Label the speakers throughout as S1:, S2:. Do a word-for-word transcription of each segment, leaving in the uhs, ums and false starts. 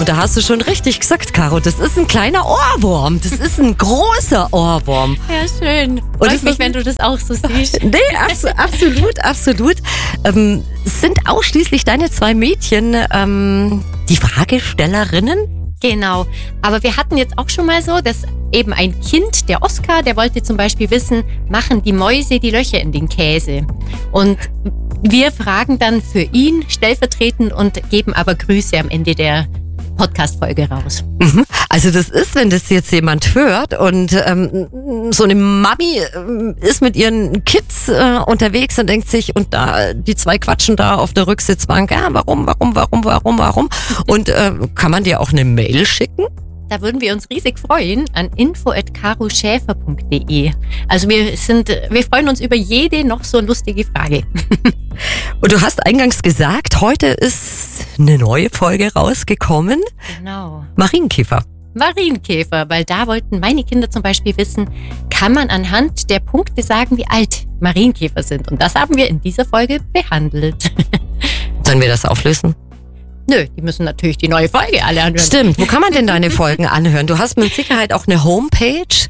S1: Und da hast du schon richtig gesagt, Caro, das ist ein kleiner Ohrwurm. Das ist ein großer Ohrwurm.
S2: Ja, schön. Freut mich, wenn du das auch so siehst.
S1: Nee, abs- absolut, absolut. Ähm, sind ausschließlich deine zwei Mädchen ähm, die Fragestellerinnen?
S2: Genau. Aber wir hatten jetzt auch schon mal so, dass eben ein Kind, der Oskar, der wollte zum Beispiel wissen, machen die Mäuse die Löcher in den Käse? Und wir fragen dann für ihn stellvertretend und geben aber Grüße am Ende der Podcast-Folge raus.
S1: Mhm. Also das ist, wenn das jetzt jemand hört und ähm, so eine Mami äh, ist mit ihren Kids äh, unterwegs und denkt sich, und da die zwei quatschen da auf der Rücksitzbank, ja, warum, warum, warum, warum, warum? Und äh, kann man dir auch eine Mail schicken?
S2: Da würden wir uns riesig freuen an info at caro schäfer punkt de. Also wir sind, wir freuen uns über jede noch so lustige Frage.
S1: Und du hast eingangs gesagt, heute ist eine neue Folge rausgekommen.
S2: Genau.
S1: Marienkäfer.
S2: Marienkäfer, weil da wollten meine Kinder zum Beispiel wissen, kann man anhand der Punkte sagen, wie alt Marienkäfer sind? Und das haben wir in dieser Folge behandelt.
S1: Sollen wir das auflösen?
S2: Nö, die müssen natürlich die neue Folge alle anhören.
S1: Stimmt, wo kann man denn deine Folgen anhören? Du hast mit Sicherheit auch eine Homepage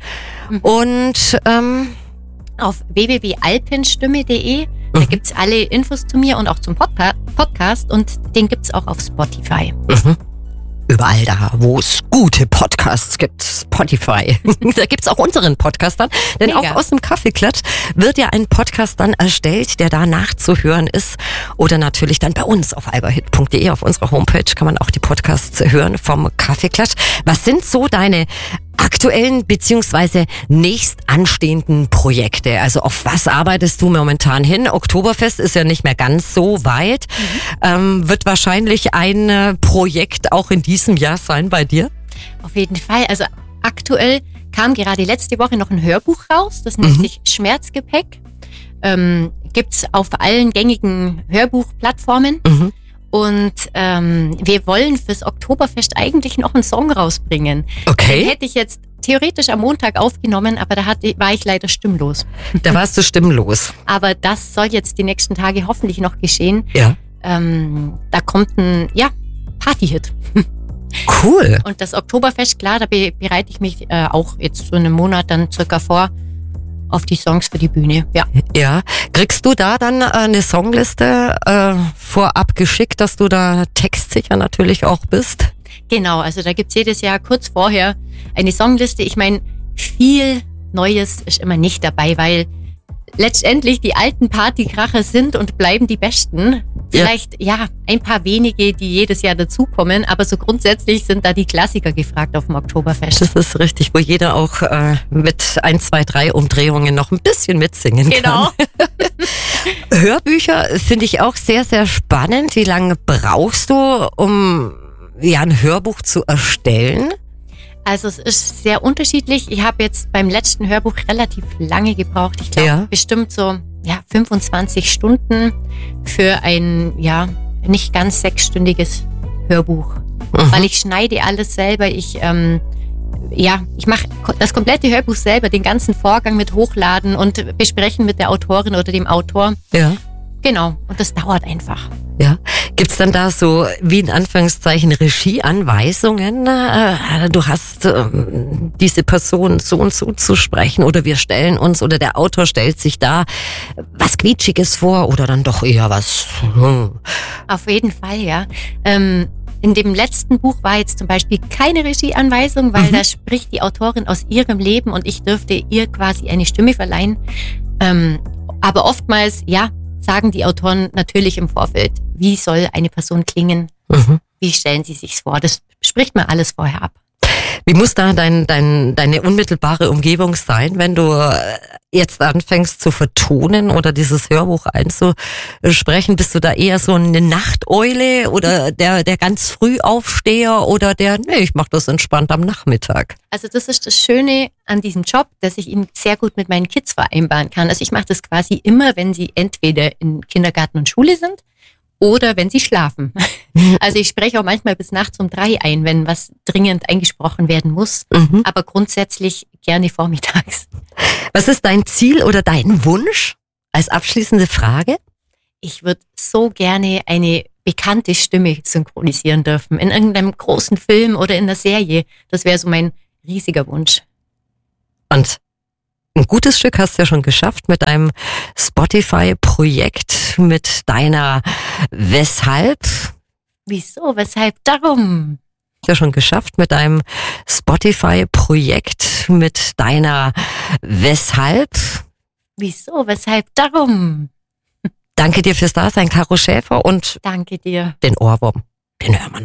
S1: und ähm,
S2: auf w w w punkt alpenstimme punkt de. Da
S1: Mhm.
S2: gibt's alle Infos zu mir und auch zum Podca- Podcast und den gibt's auch auf Spotify.
S1: mhm. Überall da, wo es gute Podcasts gibt, Spotify. Da gibt's auch unseren Podcast dann. Denn
S2: Mega.
S1: auch aus dem Kaffeeklatsch wird ja ein Podcast dann erstellt, der da nachzuhören ist. Oder natürlich dann bei uns auf alberhit punkt de, auf unserer Homepage kann man auch die Podcasts hören vom Kaffeeklatsch. Was sind so deine aktuellen beziehungsweise nächst anstehenden Projekte? Also auf was arbeitest du momentan hin? Oktoberfest ist ja nicht mehr ganz so weit.
S2: Mhm.
S1: Ähm, wird wahrscheinlich ein äh, Projekt auch in diesem Jahr sein bei dir?
S2: Auf jeden Fall. Also aktuell kam gerade letzte Woche noch ein Hörbuch raus. Das nennt
S1: Mhm.
S2: sich Schmerzgepäck. Ähm, gibt's auf allen gängigen Hörbuchplattformen.
S1: Mhm.
S2: Und ähm, wir wollen fürs Oktoberfest eigentlich noch einen Song rausbringen. Den
S1: Okay,
S2: hätte ich jetzt theoretisch am Montag aufgenommen, aber da hatte, war ich leider stimmlos.
S1: da warst du stimmlos.
S2: Aber das soll jetzt die nächsten Tage hoffentlich noch geschehen.
S1: Ja.
S2: Ähm, da kommt ein, ja, Partyhit.
S1: Cool.
S2: Und das Oktoberfest, klar, da be- bereite ich mich äh, auch jetzt so einen Monat dann circa vor auf die Songs für die Bühne. Ja.
S1: Ja. Kriegst du da dann äh, eine Songliste äh, vorab geschickt, dass du da textsicher natürlich auch bist?
S2: Genau, also da gibt's jedes Jahr kurz vorher eine Songliste. Ich meine, viel Neues ist immer nicht dabei, weil letztendlich die alten Partykracher sind und bleiben die besten. Vielleicht, ja, ein paar wenige, die jedes Jahr dazukommen, aber so grundsätzlich sind da die Klassiker gefragt auf dem Oktoberfest.
S1: Das ist richtig, wo jeder auch äh, mit ein, zwei, drei Umdrehungen noch ein bisschen mitsingen
S2: Genau.
S1: kann. Hörbücher finde ich auch sehr, sehr spannend. Wie lange brauchst du, um ja ein Hörbuch zu erstellen?
S2: Also es ist sehr unterschiedlich. Ich habe jetzt beim letzten Hörbuch relativ lange gebraucht. Ich glaube
S1: Ja.
S2: bestimmt so ja, fünfundzwanzig Stunden für ein ja nicht ganz sechsstündiges Hörbuch.
S1: Mhm.
S2: Weil ich schneide alles selber. Ich ähm, ja, ich mache das komplette Hörbuch selber, den ganzen Vorgang mit Hochladen und besprechen mit der Autorin oder dem Autor.
S1: Ja.
S2: Genau. Und das dauert einfach.
S1: Ja. Gibt's dann da so, wie in Anführungszeichen, Regieanweisungen? Äh, du hast ähm, diese Person so und so zu sprechen oder wir stellen uns oder der Autor stellt sich da was Quietschiges vor oder dann doch eher was... Hm.
S2: Auf jeden Fall, ja. Ähm, in dem letzten Buch war jetzt zum Beispiel keine Regieanweisung, weil
S1: Mhm.
S2: da spricht die Autorin aus ihrem Leben und ich dürfte ihr quasi eine Stimme verleihen. Ähm, aber oftmals, ja, sagen die Autoren natürlich im Vorfeld, wie soll eine Person klingen,
S1: Mhm.
S2: wie stellen sie sich's vor. Das spricht man alles vorher ab.
S1: Wie muss da dein, dein, deine unmittelbare Umgebung sein, wenn du äh, jetzt anfängst zu vertonen oder dieses Hörbuch einzusprechen? Bist du da eher so eine Nachteule oder der, der ganz früh Aufsteher oder der, nee, ich mache das entspannt am Nachmittag?
S2: Also das ist das Schöne an diesem Job, dass ich ihn sehr gut mit meinen Kids vereinbaren kann. Also ich mache das quasi immer, wenn sie entweder in Kindergarten und Schule sind oder wenn sie schlafen. Also ich spreche auch manchmal bis nachts um drei ein, wenn was dringend eingesprochen werden muss.
S1: Mhm.
S2: Aber grundsätzlich gerne vormittags.
S1: Was ist dein Ziel oder dein Wunsch als abschließende Frage?
S2: Ich würde so gerne eine bekannte Stimme synchronisieren dürfen. In irgendeinem großen Film oder in einer Serie. Das wäre so mein riesiger Wunsch.
S1: Und ein gutes Stück hast du ja schon geschafft mit deinem Spotify-Projekt, mit deiner Weshalb.
S2: Wieso? Weshalb? Darum.
S1: Ja schon geschafft mit deinem Spotify-Projekt, mit deiner Weshalb.
S2: Wieso? Weshalb? Darum.
S1: Danke dir fürs Dasein, Caro Schäfer, und
S2: danke dir.
S1: Den Ohrwurm, den hören wir noch.